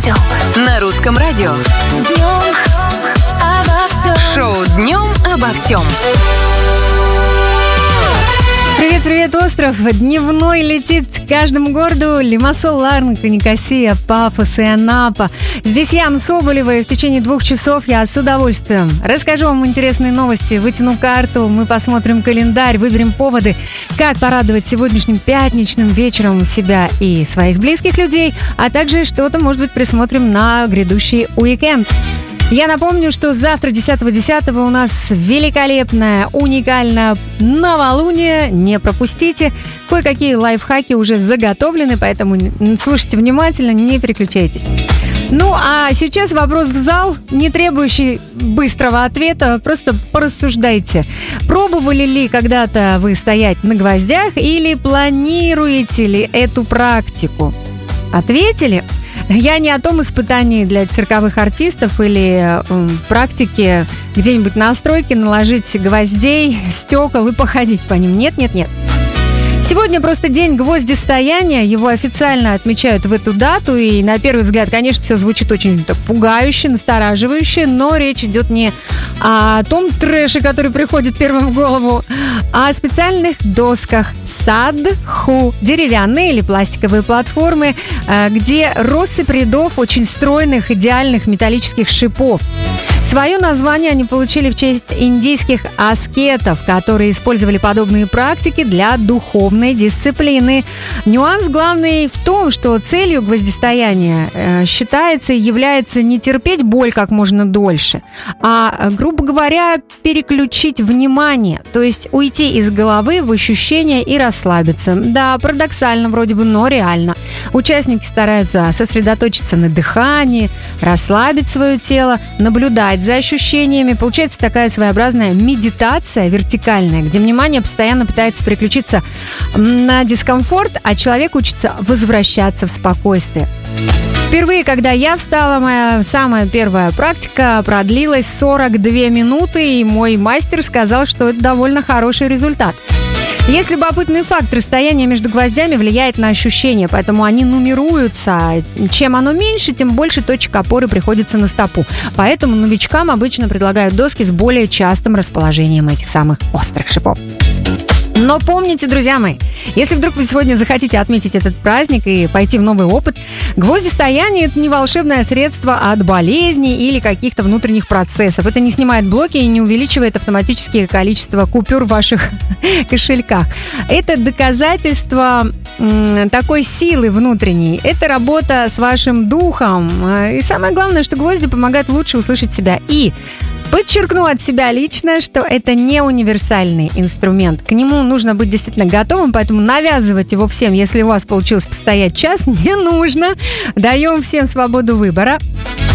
всем. На русском радио. Днем обо всем. Шоу «Днем обо всем». Привет, остров! Дневной летит к каждому городу: Лимассол, Ларнака, Никосия, Пафос и Анапа. Здесь Яна Соболева, и в течение 2 часов я с удовольствием расскажу вам интересные новости, вытяну карту, мы посмотрим календарь, выберем поводы, как порадовать сегодняшним пятничным вечером себя и своих близких людей, а также что-то, может быть, присмотрим на грядущий уикенд. Я напомню, что завтра, 10.10, у нас великолепное, уникальное новолуние. Не пропустите. Кое-какие лайфхаки уже заготовлены, поэтому слушайте внимательно, не переключайтесь. Ну, а сейчас вопрос в зал, не требующий быстрого ответа. Просто порассуждайте. Пробовали ли когда-то вы стоять на гвоздях или планируете ли эту практику? Ответили? Я не о том испытании для цирковых артистов или практике где-нибудь на стройке наложить гвоздей, стекол и походить по ним. Нет. Сегодня просто день гвоздистояния, его официально отмечают в эту дату, и на первый взгляд, конечно, все звучит очень пугающе, настораживающе, но речь идет не о том трэше, который приходит первым в голову, а о специальных досках садху, деревянные или пластиковые платформы, где россыпь рядов очень стройных, идеальных металлических шипов. Свое название они получили в честь индийских аскетов, которые использовали подобные практики для духовной дисциплины. Нюанс главный в том, что целью гвоздистояния считается и является не терпеть боль как можно дольше, а, грубо говоря, переключить внимание, то есть уйти из головы в ощущения и расслабиться. Да, парадоксально вроде бы, но реально. Участники стараются сосредоточиться на дыхании, расслабить свое тело, наблюдать за ощущениями. Получается такая своеобразная медитация вертикальная, где внимание постоянно пытается переключиться на дискомфорт, а человек учится возвращаться в спокойствие. Впервые, когда я встала, моя самая первая практика продлилась 42 минуты, и мой мастер сказал, что это довольно хороший результат. Есть любопытный факт: расстояние между гвоздями влияет на ощущения, поэтому они нумеруются. Чем оно меньше, тем больше точек опоры приходится на стопу. Поэтому новичкам обычно предлагают доски с более частым расположением этих самых острых шипов. Но помните, друзья мои, если вдруг вы сегодня захотите отметить этот праздник и пойти в новый опыт, гвоздистояние – это не волшебное средство от болезней или каких-то внутренних процессов. Это не снимает блоки и не увеличивает автоматически количество купюр в ваших кошельках. Это доказательство такой силы внутренней. Это работа с вашим духом. И самое главное, что гвозди помогают лучше услышать себя. И подчеркну от себя лично, что это не универсальный инструмент. К нему нужно быть действительно готовым, поэтому навязывать его всем, если у вас получилось постоять час, не нужно. Даем всем свободу выбора.